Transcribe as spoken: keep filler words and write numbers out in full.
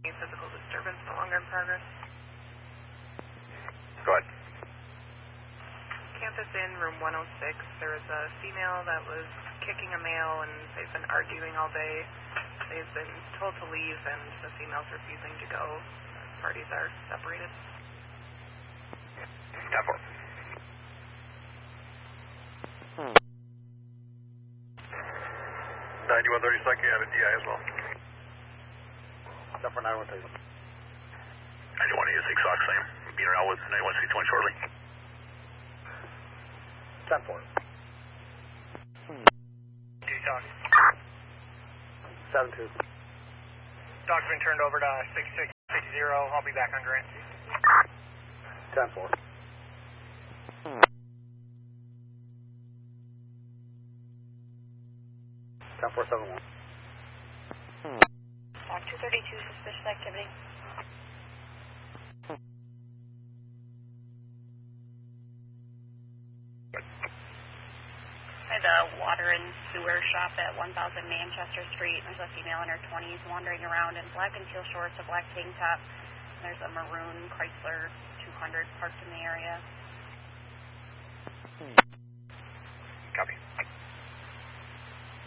Physical disturbance no longer in progress. Go ahead. Campus in room one oh six. There was a female that was kicking a male and they've been arguing all day. They've been told to leave and the female's refusing to go. The parties are separated. ten four. ninety-one thirty-second, you have a D I as well. ten four nine one three. ninety-one eighty-six, Sox, same. Being out with ninety-one sixty-one shortly. ten four. Two Doc. seven two. Doc's been turned over to six six six zero. I'll be back on Grant. ten four. ten four seven one. Doc two thirty-two, suspicious activity. By the water and sewer shop at one thousand Manchester Street, there's a female in her twenties wandering around in black and teal shorts, a black tank top. There's a maroon Chrysler two hundred parked in the area.